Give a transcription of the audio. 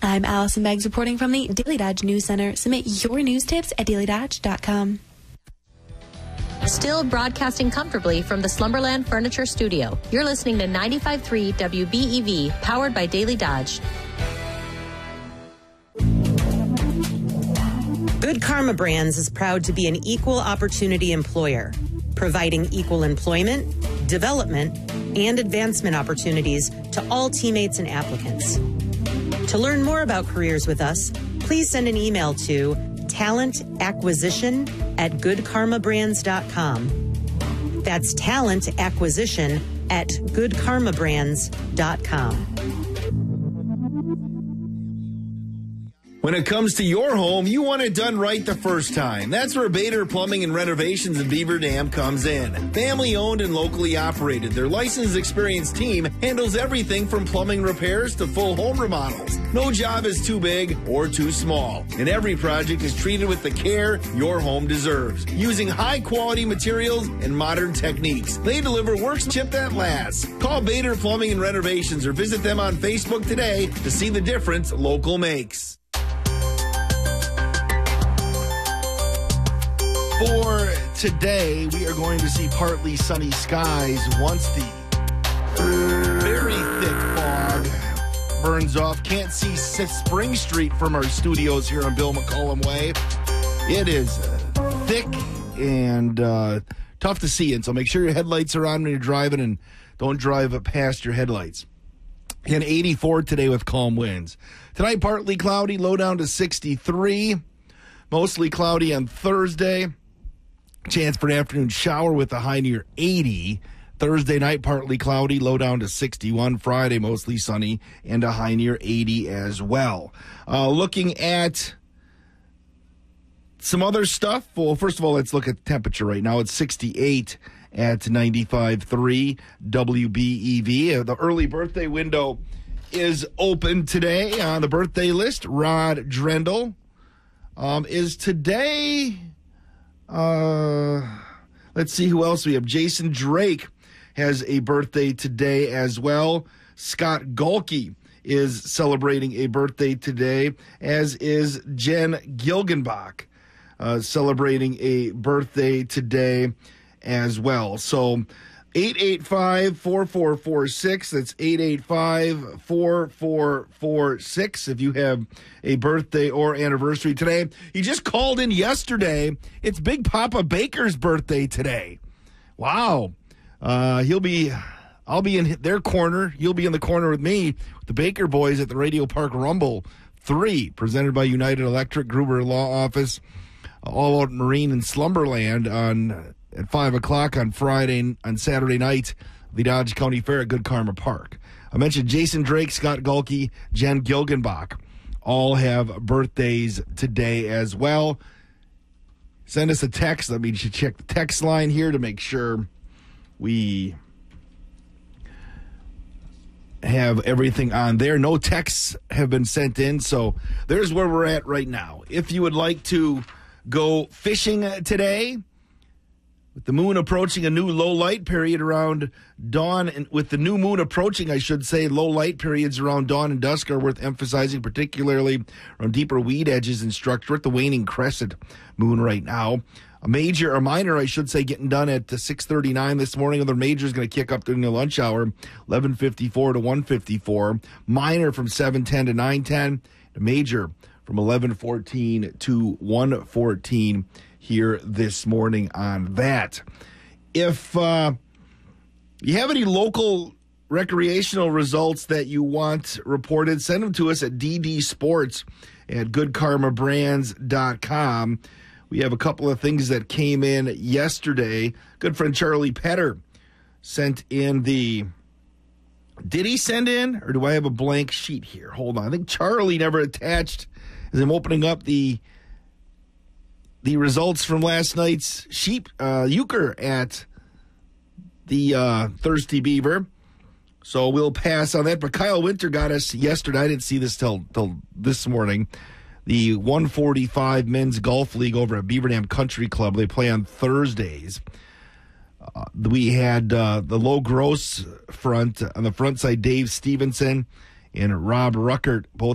I'm Allison Beggs reporting from the Daily Dodge News Center. Submit your news tips at dailydodge.com. Still broadcasting comfortably from the Slumberland Furniture Studio. You're listening to 95.3 WBEV, powered by Daily Dodge. Good Karma Brands is proud to be an equal opportunity employer, providing equal employment, development, and advancement opportunities to all teammates and applicants. To learn more about careers with us, please send an email to talentacquisition@goodkarmabrands.com. That's talentacquisition@goodkarmabrands.com. When it comes to your home, you want it done right the first time. That's where Bader Plumbing and Renovations in Beaver Dam comes in. Family owned and locally operated, their licensed, experienced team handles everything from plumbing repairs to full home remodels. No job is too big or too small, and every project is treated with the care your home deserves. Using high quality materials and modern techniques, they deliver workmanship that lasts. Call Bader Plumbing and Renovations or visit them on Facebook today to see the difference local makes. For today, we are going to see partly sunny skies once the very thick fog burns off. Can't see Spring Street from our studios here on Bill McCollum Way. It is thick and tough to see, and so make sure your headlights are on when you're driving and don't drive past your headlights. And 84 today with calm winds. Tonight, partly cloudy, low down to 63. Mostly cloudy on Thursday. Chance for an afternoon shower with a high near 80. Thursday night, partly cloudy, low down to 61. Friday, mostly sunny and a high near 80 as well. Looking at some other stuff. Well, first of all, let's look at the temperature right now. It's 68 at 95.3 WBEV. The early birthday window is open today on the birthday list. Rod Drendel is today... let's see who else we have. Jason Drake has a birthday today as well. Scott Galkey is celebrating a birthday today, as is Jen Gilgenbach, celebrating a birthday today as well. So 885-4446. That's 885-4446 if you have a birthday or anniversary today. He just called in yesterday. It's Big Papa Baker's birthday today. Wow. I'll be in their corner. You'll be in the corner with me, with the Baker boys at the Radio Park Rumble 3, presented by United Electric, Gruber Law Office, All Out Marine and Slumberland at 5 o'clock on Saturday night, the Dodge County Fair at Good Karma Park. I mentioned Jason Drake, Scott Galkey, Jen Gilgenbach all have birthdays today as well. Send us a text. Let me check the text line here to make sure we have everything on there. No texts have been sent in, so there's where we're at right now. If you would like to go fishing today, with the moon approaching a new low light period around dawn, and with the new moon approaching, I should say, low light periods around dawn and dusk are worth emphasizing, particularly around deeper weed edges and structure at the waning crescent moon right now. A minor, I should say, getting done at 6:39 this morning. Another major is going to kick up during the lunch hour, 11:54 to 1:54. Minor from 7:10 to 9:10. A major from 11:14 to 1:14. Here this morning on that. If you have any local recreational results that you want reported, send them to us at ddsports at goodkarmabrands.com. We have a couple of things that came in yesterday. Good friend Charlie Petter sent in the... Did he send in, or do I have a blank sheet here? Hold on. I think Charlie never attached, as I'm opening up the results from last night's euchre at the Thirsty Beaver. So we'll pass on that. But Kyle Winter got us yesterday. I didn't see this till this morning. The 145 Men's Golf League over at Beaver Dam Country Club. They play on Thursdays. We had the low gross front. On the front side, Dave Stevenson and Rob Ruckert, both